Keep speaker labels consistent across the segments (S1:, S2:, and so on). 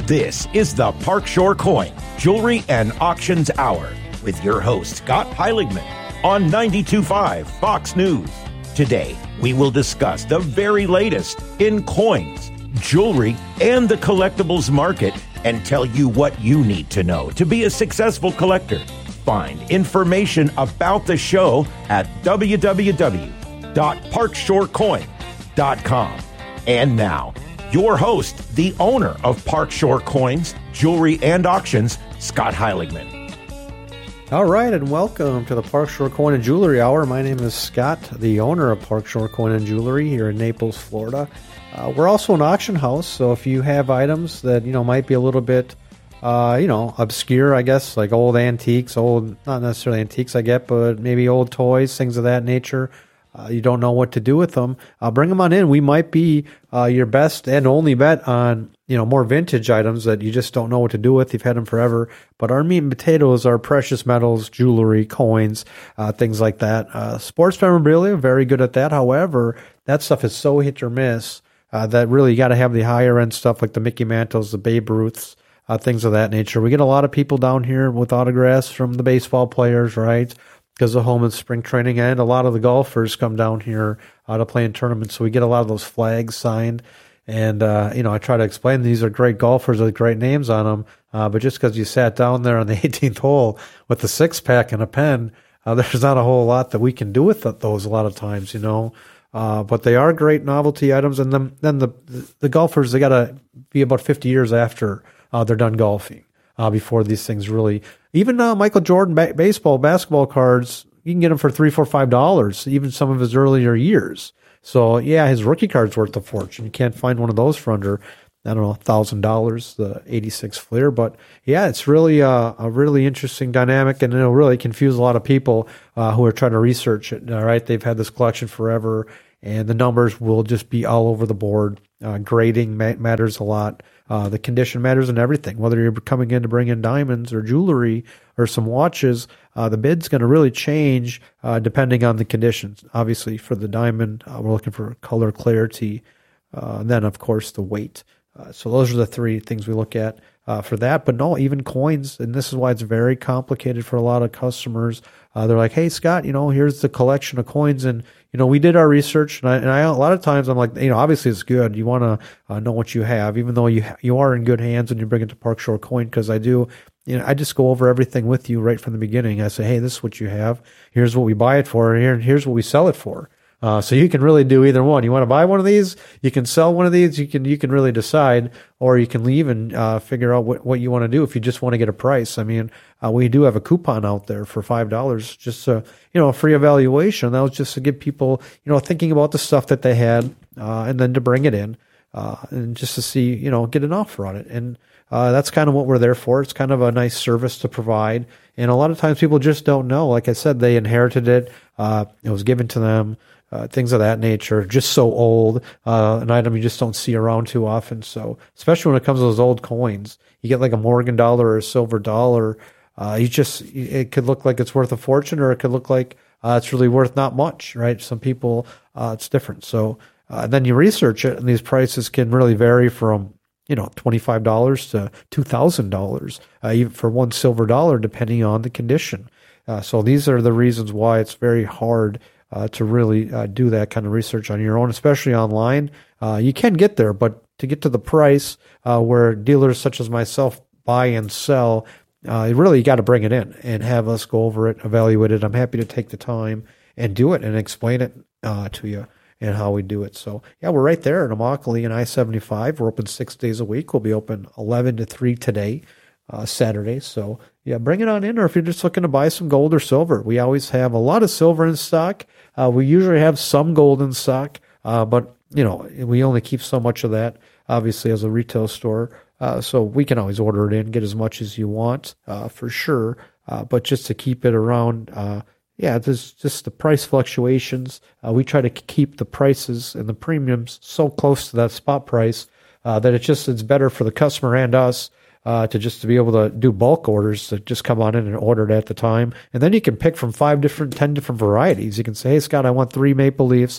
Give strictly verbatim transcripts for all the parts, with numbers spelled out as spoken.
S1: This is the Park Shore Coin, Jewelry and Auctions Hour with your host, Scott Heiligman, on ninety-two point five Fox News. Today, we will discuss the very latest in coins, jewelry, and the collectibles market, and tell you what you need to know to be a successful collector. Find information about the show at w w w dot park shore coin dot com. And now, your host, the owner of Park Shore Coins, Jewelry and Auctions, Scott Heiligman.
S2: All right, and welcome to the Park Shore Coin and Jewelry Hour. My name is Scott, the owner of Park Shore Coin and Jewelry here in Naples, Florida. Uh, we're also an auction house, so if you have items that, you know, might be a little bit, uh, you know, obscure, I guess, like old antiques, old, not necessarily antiques, I get, but maybe old toys, things of that nature. Uh, you don't know what to do with them. Uh, bring them on in. We might be uh, your best and only bet on, you know, more vintage items that you just don't know what to do with. You've had them forever. But our meat and potatoes are precious metals, jewelry, coins, uh, things like that. Uh, sports memorabilia, very good at that. However, that stuff is so hit or miss uh, that really you got to have the higher end stuff like the Mickey Mantles, the Babe Ruths, uh, things of that nature. We get a lot of people down here with autographs from the baseball players, right? Because of home and spring training, and a lot of the golfers come down here uh, to play in tournaments. So we get a lot of those flags signed. And, uh, you know, I try to explain these are great golfers with great names on them. Uh, but just because you sat down there on the eighteenth hole with a six pack and a pen, uh, there's not a whole lot that we can do with those a lot of times, you know. Uh, but they are great novelty items. And then, then the, the golfers, they got to be about fifty years after uh, they're done golfing uh, before these things really. Even uh, Michael Jordan ba- baseball, basketball cards, you can get them for three, four, five dollars. Even some of his earlier years. So yeah, his rookie card's worth a fortune. You can't find one of those for under, I don't know, a thousand dollars. The eighty-six Fleer. But yeah, it's really uh, a really interesting dynamic, and it'll really confuse a lot of people uh, who are trying to research it. All right, they've had this collection forever, and the numbers will just be all over the board. Uh, grading ma- matters a lot. Uh, the condition matters in everything. Whether you're coming in to bring in diamonds or jewelry or some watches, uh, the bid's going to really change uh, depending on the conditions. Obviously, for the diamond, uh, we're looking for color clarity, uh, and then, of course, the weight. Uh, so those are the three things we look at uh, for that. But no, even coins, and this is why it's very complicated for a lot of customers. Uh, they're like, hey, Scott, you know, here's the collection of coins, and you know, we did our research, and I, and I a lot of times I'm like, you know, obviously it's good. You want to uh, know what you have, even though you you are in good hands when you bring it to Park Shore Coin, because I do, you know, I just go over everything with you right from the beginning. I say, hey, this is what you have. Here's what we buy it for. Here, here's what we sell it for. Uh, so you can really do either one. You want to buy one of these, you can sell one of these. You can you can really decide, or you can leave and uh, figure out what, what you want to do if you just want to get a price. I mean, uh, we do have a coupon out there for five dollars, just uh, you know, a free evaluation. That was just to give people, you know, thinking about the stuff that they had, uh, and then to bring it in, uh, and just to see, you know, get an offer on it. And uh, that's kind of what we're there for. It's kind of a nice service to provide. And a lot of times people just don't know. Like I said, they inherited it. Uh, it was given to them. Uh, things of that nature, just so old, uh, an item you just don't see around too often. So, especially when it comes to those old coins, you get like a Morgan dollar or a silver dollar, uh, you just, it could look like it's worth a fortune, or it could look like uh, it's really worth not much, right? Some people, uh, it's different. So, uh, then you research it, and these prices can really vary from, you know, twenty-five dollars to two thousand dollars, uh, even for one silver dollar, depending on the condition. Uh, so these are the reasons why it's very hard Uh, to really uh, do that kind of research on your own, especially online. Uh, you can get there, but to get to the price uh, where dealers such as myself buy and sell, uh, really you got to bring it in and have us go over it, evaluate it. I'm happy to take the time and do it and explain it uh, to you and how we do it. So, yeah, we're right there in Immokalee and I seventy-five. We're open six days a week. We'll be open eleven to three today, uh, Saturday. So, yeah, bring it on in. Or if you're just looking to buy some gold or silver, we always have a lot of silver in stock. Uh, we usually have some gold in stock, uh, but, you know, we only keep so much of that, obviously, as a retail store. Uh, so we can always order it in, get as much as you want, uh, for sure. Uh, but just to keep it around, uh, yeah, there's just the price fluctuations. Uh, we try to keep the prices and the premiums so close to that spot price uh, that it's just, it's better for the customer and us. Uh, to just to be able to do bulk orders, to just come on in and order it at the time. And then you can pick from five different, ten different varieties. You can say, hey, Scott, I want three Maple Leafs,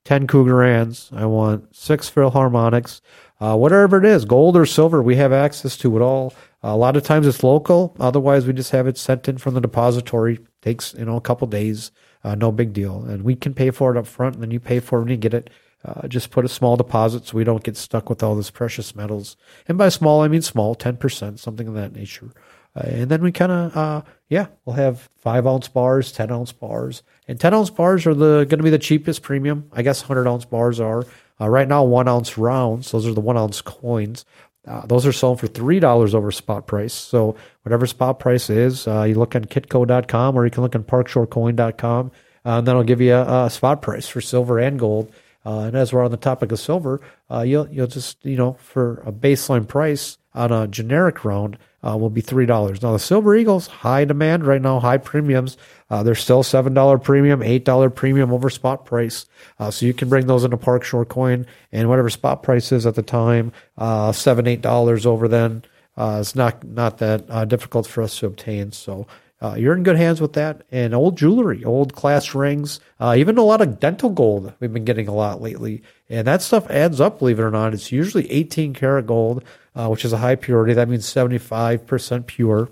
S2: ten Cougarans. I want six Philharmonics. Uh, whatever it is, gold or silver, we have access to it all. Uh, a lot of times it's local. Otherwise, we just have it sent in from the depository. Takes, you know, a couple days. Uh, no big deal. And we can pay for it up front, and then you pay for it when you get it. Uh, just put a small deposit so we don't get stuck with all this precious metals. And by small, I mean small, ten percent, something of that nature. Uh, and then we kind of, uh, yeah, we'll have five ounce bars, ten ounce bars. And ten ounce bars are the going to be the cheapest premium. I guess one hundred ounce bars are. Uh, right now, one ounce rounds, those are the one ounce coins. Uh, those are sold for three dollars over spot price. So whatever spot price is, uh, you look on kitco dot com or you can look on park shore coin dot com, uh, and that'll give you a, a spot price for silver and gold. Uh, and as we're on the topic of silver, uh, you'll you'll just, you know, for a baseline price on a generic round uh, will be three dollars. Now, the Silver Eagles, high demand right now, high premiums. Uh, they're still seven dollars premium, eight dollars premium over spot price. Uh, so you can bring those into Park Shore Coin, and whatever spot price is at the time, uh, seven dollars, eight dollars over then. Uh, it's not, not that uh, difficult for us to obtain. So uh, you're in good hands with that. And old jewelry, old class rings, uh, even a lot of dental gold we've been getting a lot lately. And that stuff adds up, believe it or not. It's usually eighteen karat gold, uh, which is a high purity. That means seventy-five percent pure.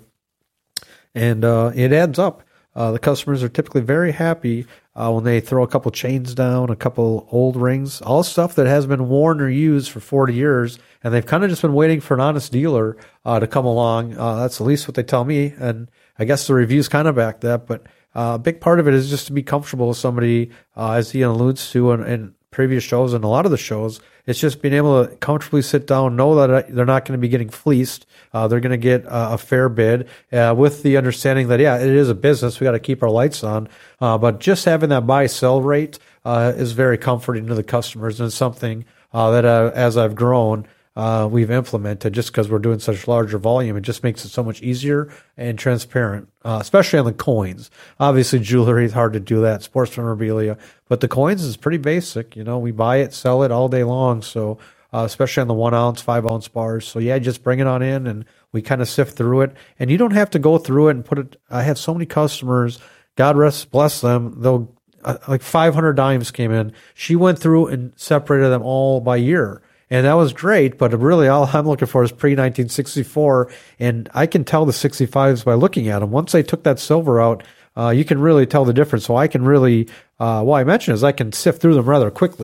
S2: And uh, it adds up. Uh, the customers are typically very happy uh, when they throw a couple chains down, a couple old rings, all stuff that has been worn or used for forty years, and they've kind of just been waiting for an honest dealer uh, to come along. Uh, that's at least what they tell me, and I guess the reviews kind of back that. But uh, a big part of it is just to be comfortable with somebody, uh, as he alludes to in, in previous shows and a lot of the shows. It's just being able to comfortably sit down, know that they're not going to be getting fleeced. Uh, they're going to get uh, a fair bid uh, with the understanding that, yeah, it is a business. We got to keep our lights on. Uh, but just having that buy-sell rate uh, is very comforting to the customers, and it's something uh, that uh, as I've grown, uh, we've implemented just because we're doing such larger volume. It just makes it so much easier and transparent, uh, especially on the coins. Obviously, jewelry is hard to do that, sports memorabilia, but the coins is pretty basic. You know, we buy it, sell it all day long. So, uh, especially on the one ounce, five ounce bars. So yeah, just bring it on in and we kind of sift through it. And you don't have to go through it and put it. I have so many customers, God rest, bless them. They'll uh, like five hundred dimes came in. She went through and separated them all by year. And that was great, but really all I'm looking for is pre nineteen sixty-four, and I can tell the sixty-fives by looking at them. Once I took that silver out, uh, you can really tell the difference. So I can really, uh, what I mentioned is I can sift through them rather quickly.